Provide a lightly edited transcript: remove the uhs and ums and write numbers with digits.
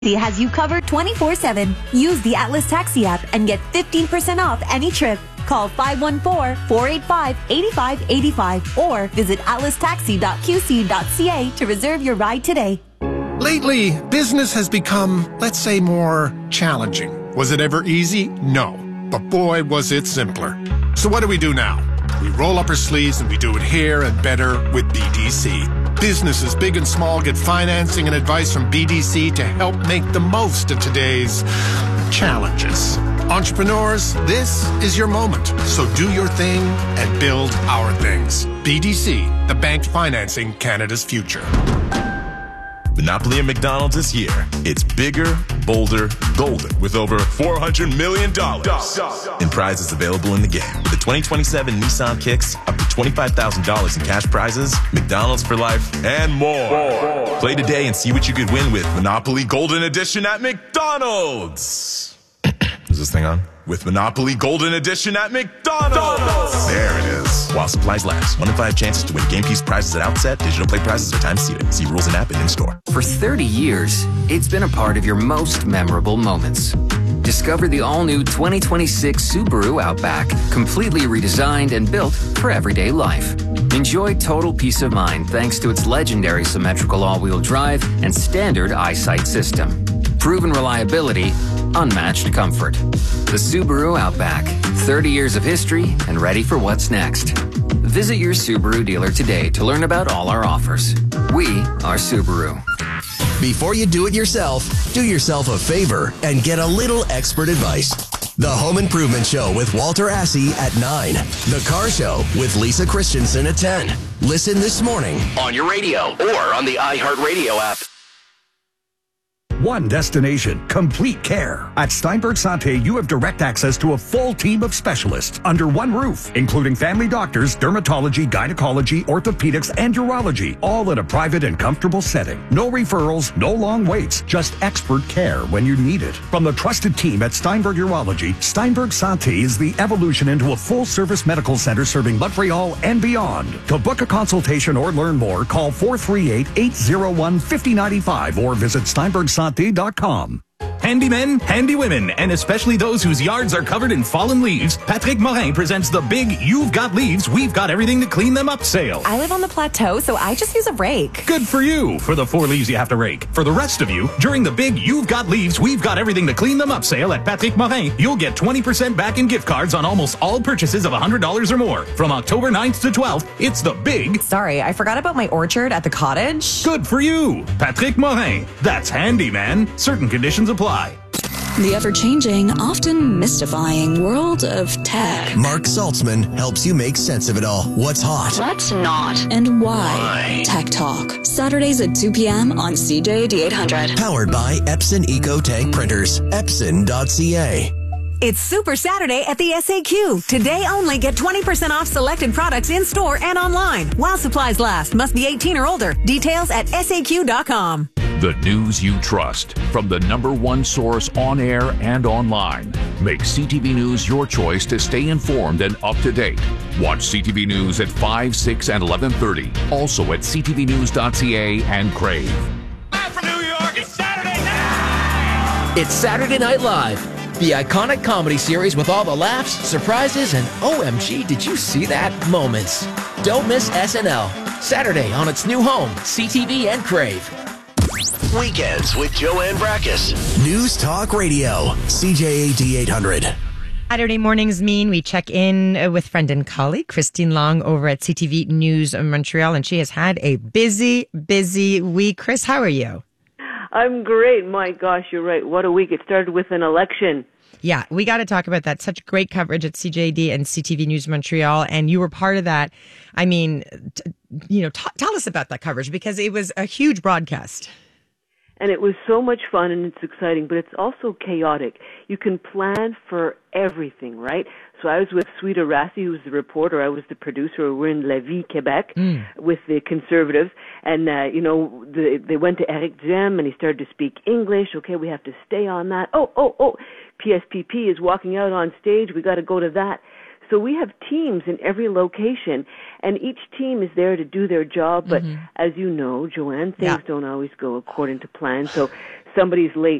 He has you covered 24/7. Use the Atlas Taxi app and get 15% off any trip. Call 514-485-8585 or visit atlastaxi.qc.ca to reserve your ride today. Lately, business has become, let's say, more challenging. Was it ever easy? No. But boy, was it simpler. So what do we do now? We roll up our sleeves and we do it here and better with BDC. Businesses big and small get financing and advice from BDC to help make the most of today's challenges. Entrepreneurs, this is your moment. So do your thing and build our things. BDC, the bank financing Canada's future. Monopoly at McDonald's is here. It's bigger, bolder, golden, with over $400 million in prizes available in the game. With the 2027 Nissan Kicks, up to $25,000 in cash prizes, McDonald's for life, and more. Play today and see what you could win with Monopoly Golden Edition at McDonald's. Is this thing on? With Monopoly Golden Edition at McDonald's. There it is. While supplies last. 1 in 5 chances to win game piece prizes at outset. Digital play prizes are time seated. See rules and app and in-store. For 30 years, it's been a part of your most memorable moments. Discover the all-new 2026 Subaru Outback, completely redesigned and built for everyday life. Enjoy total peace of mind thanks to its legendary symmetrical all-wheel drive and standard eyesight system. Proven reliability, unmatched comfort. The Subaru Outback, 30 years of history and ready for what's next. Visit your Subaru dealer today to learn about all our offers. We are Subaru. Before you do it yourself, do yourself a favor and get a little expert advice. The Home Improvement Show with Walter Assey at 9. The Car Show with Lisa Christensen at 10. Listen this morning on your radio or on the iHeartRadio app. One destination, complete care. At Steinberg Santé, you have direct access to a full team of specialists under one roof, including family doctors, dermatology, gynecology, orthopedics, and urology, all in a private and comfortable setting. No referrals, no long waits, just expert care when you need it. From the trusted team at Steinberg Urology, Steinberg Santé is the evolution into a full-service medical center serving Montreal and beyond. To book a consultation or learn more, call 438-801-5095 or visit steinbergsanté.com. Handymen, handy women, and especially those whose yards are covered in fallen leaves, Patrick Morin presents the big You've Got Leaves, We've Got Everything to Clean Them Up sale. I live on the plateau, so I just use a rake. Good for you, for the 4 leaves you have to rake. For the rest of you, during the big You've Got Leaves, We've Got Everything to Clean Them Up sale at Patrick Morin, you'll get 20% back in gift cards on almost all purchases of $100 or more. From October 9th to 12th, it's the big... Sorry, I forgot about my orchard at the cottage. Good for you, Patrick Morin. That's handy, man. Certain conditions apply. The ever-changing, often mystifying world of tech. Mark Saltzman helps you make sense of it all. What's hot? What's not? And why? Tech Talk. Saturdays at 2 p.m. on CJAD 800. Powered by Epson EcoTank Printers. Epson.ca. It's Super Saturday at the SAQ. Today only, get 20% off selected products in-store and online. While supplies last. Must be 18 or older. Details at SAQ.com. The news you trust from the #1 source on air and online. Make CTV News your choice to stay informed and up to date. Watch CTV News at 5, 6, and 11:30. Also at ctvnews.ca and Crave. Live from New York, it's Saturday night! It's Saturday Night Live, the iconic comedy series with all the laughs, surprises, and OMG, did you see that moments. Don't miss SNL. Saturday on its new home, CTV and Crave. Weekends with Joanne Brackus. News Talk Radio. CJAD 800. Saturday mornings mean we check in with friend and colleague Christine Long over at CTV News Montreal, and she has had a busy week. Chris, how are you? I'm great. My gosh, you're right. What a week. It started with an election. Yeah, we got to talk about that. Such great coverage at CJD and CTV News Montreal, and you were part of that. I mean, tell us about that coverage, because it was a huge broadcast. And it was so much fun, and it's exciting, but it's also chaotic. You can plan for everything, right? So I was with Sweeta Rassi, who was the reporter. I was the producer. We're in La Vie, Quebec, with the Conservatives. And, they went to Eric Duhem, and he started to speak English. Okay, we have to stay on that. Oh, PSPP is walking out on stage. We got to go to that. So we have teams in every location, and each team is there to do their job. But as you know, Joanne, things don't always go according to plan. So somebody's late